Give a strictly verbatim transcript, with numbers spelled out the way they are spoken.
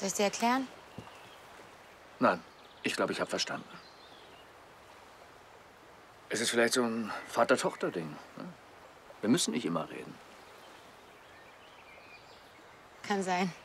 Soll ich dir erklären? Nein, ich glaube, ich habe verstanden. Es ist vielleicht so ein Vater-Tochter-Ding. Ne? Wir müssen nicht immer reden. Kann sein.